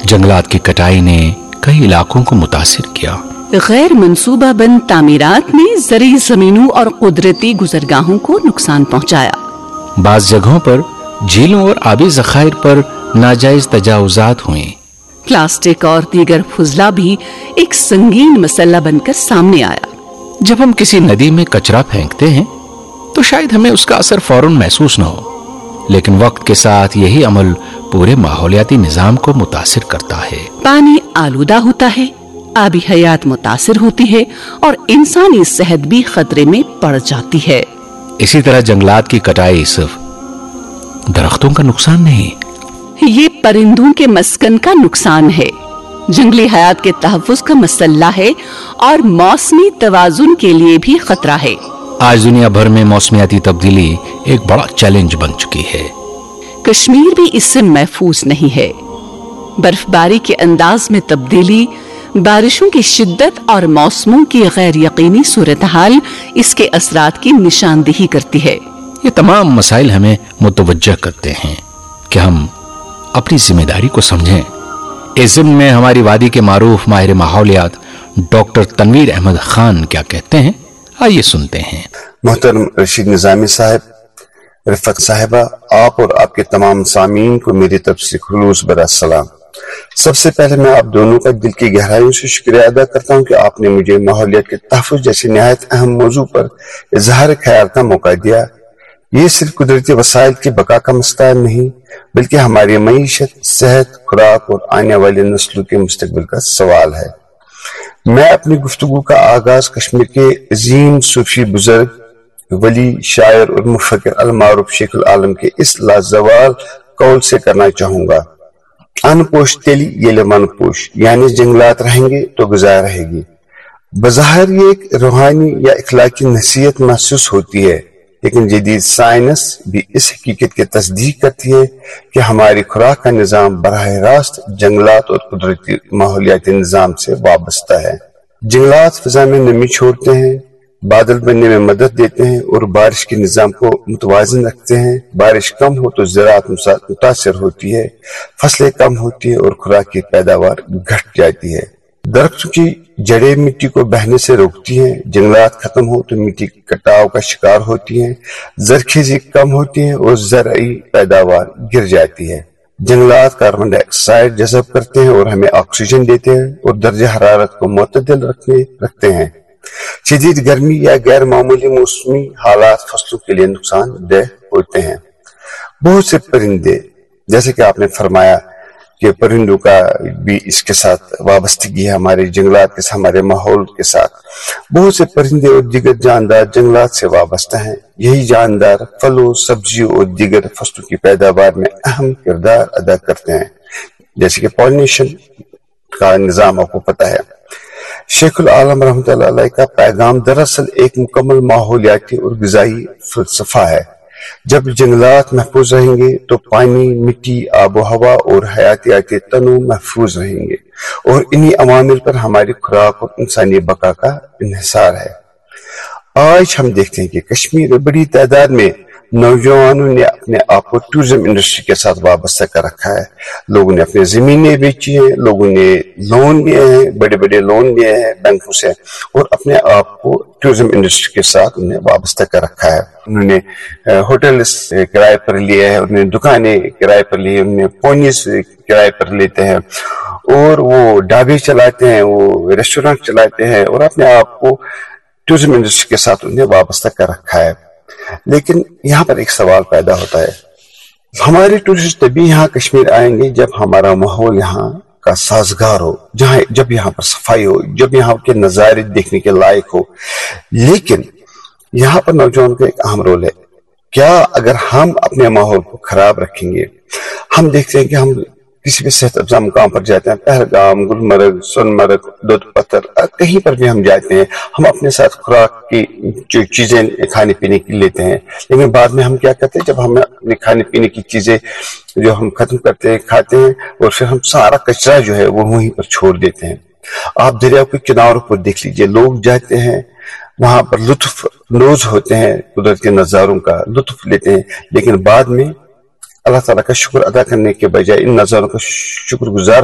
जंगलात की कटाई ने कई इलाकों को मुतासिर किया। गैर मंसूबा बंद तामीरात ने ज़रई ज़मीनों और कुदरती गुज़रगाहों को नुकसान पहुंचाया। बाज़ जगहों पर झीलों और आबी ज़खायर पर नाजायज तजावुज़ात हुए। प्लास्टिक और दीगर फुजला भी एक संगीन मसला बनकर सामने आया। जब हम किसी नदी में कचरा फेंकते हैं तो शायद हमें उसका असर फौरन महसूस न हो, लेकिन वक्त के साथ यही अमल पूरे माहौलियाती निजाम को मुतासिर करता है। पानी आलूदा होता है, आबी हयात मुतासिर होती है और इंसानी सेहत भी खतरे में पड़ जाती है। इसी तरह जंगलात की कटाई सिर्फ दरख्तों का नुकसान नहीं, ये परिंदों के मस्कन का नुकसान है, जंगली हयात के तहफ़्फ़ुज़ का मसला है और मौसमी तवाज़ुन के लिए भी खतरा है। आज दुनिया भर में मौसमियाती तब्दीली एक बड़ा चैलेंज बन चुकी है। कश्मीर भी इससे महफूज नहीं है। बर्फबारी के अंदाज में तब्दीली, बारिशों की शिद्दत और मौसमों की गैर यकीनी सूरत हाल इसके असरात की निशानदेही करती है। ये तमाम मसाइल हमें मुतवज्जह करते हैं कि हम अपनी जिम्मेदारी को समझें। इस ज़िम्न में हमारी वादी के मारूफ माहिर माहौलियात डॉक्टर तनवीर अहमद खान क्या कहते हैं, आइए सुनते हैं। मोहतरम रशीद निज़ामी साहब, रिफत साहिबा, आप और आपके तमाम सामीन को मेरी तरफ से खुलूस भरा सलाम। सबसे पहले मैं आप दोनों का दिल की गहराइयों से शुक्रिया अदा करता हूँ कि आपने मुझे माहौलियात के तहफ़्फ़ुज़ जैसे निहायत अहम मौजू पर इज़हार ख्याल का मौका दिया। ये सिर्फ कुदरती वसाइल की बका का मसला नहीं, बल्कि हमारी मईशत, सेहत, खुराक और आने वाली नस्लों के मुस्तकबिल का सवाल है। मैं अपनी गुफ्तगू का आगाज कश्मीर के अजीम सूफी बुजुर्ग, वली, शायर और मुफक्किर अल-मारूफ शेखुल आलम के इस लाजवाल कौल से करना चाहूंगा। अनपोश तेली येले मनपोश, यानी जंगलात रहेंगे तो गुज़ार रहेगी। बज़ाहिर ये एक रूहानी या इखलाकी नसीहत महसूस होती है, लेकिन जदीद साइंस भी इस हकीकत की तस्दीक करती है कि हमारी खुराक का निज़ाम बराह रास्त जंगलात और कुदरती माहौलियाती निज़ाम से वाबस्ता है। जंगलात फिजा में नमी छोड़ते हैं, बादल बनने में मदद देते हैं और बारिश के निज़ाम को मुतवाज़िन रखते हैं। बारिश कम हो तो ज़राअत मुतासिर होती है, फसलें कम होती है और खुराक की पैदावार घट जाती है। दरख्तों की जड़ें मिट्टी को बहने से रोकती हैं, जंगलात खत्म हो तो मिट्टी कटाव का शिकार होती हैं, जरखेज़ी कम होती है और ज़राई पैदावार गिर जाती है। जंगलात कार्बन डाइऑक्साइड जज़ब करते हैं और हमें ऑक्सीजन देते हैं और दर्जा हरारत को मुतदल रखते हैं। शदीद गर्मी या गैर मामूली मौसमी हालात फसलों के लिए नुकसानदेह होते हैं। बहुत से परिंदे, जैसे कि आपने फरमाया कि परिंदों का भी इसके साथ वाबस्तगी है, हमारे जंगलात के साथ, हमारे माहौल के साथ। बहुत से परिंदे और दीगर जानदार जंगलात से वाबस्ता हैं। यही जानदार फलों, सब्जियों और दीगर फसलों की पैदावार में अहम किरदार अदा करते हैं, जैसे कि पॉलिनेशन का निज़ाम आपको पता है। शेखुल आलम रहमतुल्लाह अलैह का पैगाम दरअसल एक मुकम्मल माहौलियाती और ग़िज़ाई फ़लसफ़ा है। जब जंगलात महफूज रहेंगे तो पानी, मिट्टी, आबो हवा और हयातियाती तनों महफूज रहेंगे और इन्हीं अवामिल पर हमारी खुराक और इंसानी बका का इन्हिसार है। आज हम देखते हैं कि कश्मीर में बड़ी तादाद में नौजवानों ने अपने आप को टूरिज्म इंडस्ट्री के साथ वाबस्ता कर रखा है। लोगों ने अपनी जमीनें बेची हैं, लोगों ने लोन लिए हैं, बड़े बड़े लोन लिए हैं बैंकों से और अपने आप को टूरिज्म इंडस्ट्री के साथ उन्हें वाबस्ता कर रखा है। उन्होंने होटल किराए पर लिए हैं, उन्होंने दुकानें किराए पर ली, उन्होंने पोनीस किराए पर लेते हैं और वो ढाबे चलाते हैं, वो रेस्टोरेंट चलाते हैं और अपने आप को टूरिज्म इंडस्ट्री के साथ उन्हें वाबस्ता कर रखा है। लेकिन यहाँ पर एक सवाल पैदा होता है, हमारे टूरिस्ट तभी यहाँ कश्मीर आएंगे जब हमारा माहौल यहाँ का साजगार हो, जब यहाँ पर सफाई हो, जब यहाँ के नज़ारे देखने के लायक हो। लेकिन यहाँ पर नौजवान का एक अहम रोल है। क्या अगर हम अपने माहौल को खराब रखेंगे? हम देखते हैं कि हम किसी भी सेहत अफजा मुकाम पर जाते हैं, पहलगाम, गुलमर्ग, सोनमर्ग, दूध पत्थर, कहीं पर भी हम जाते हैं, हम अपने साथ खुराक की जो चीजें खाने पीने की लेते हैं, लेकिन बाद में हम क्या करते हैं, जब हम अपने खाने पीने की चीजें जो हम खत्म करते हैं, खाते हैं और फिर हम सारा कचरा जो है वो वहीं पर छोड़ देते हैं। आप दरिया के किनारों पर देख लीजिए, लोग जाते हैं वहां पर लुत्फ नोज होते हैं, कुदरत के नजारों का लुत्फ लेते हैं, लेकिन बाद में अल्लाह ताला का शुक्र अदा करने के बजाय इन नजारों का शुक्रगुजार